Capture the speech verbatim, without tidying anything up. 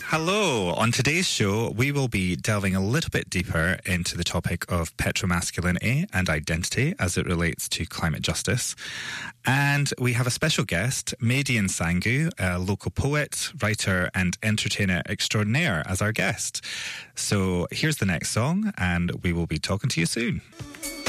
Hello. On today's show, we will be delving a little bit deeper into the topic of petromasculinity and identity as it relates to climate justice. And we have a special guest, Mehdi Nsangu, a local poet, writer and entertainer extraordinaire as our guest. So here's the next song and we will be talking to you soon.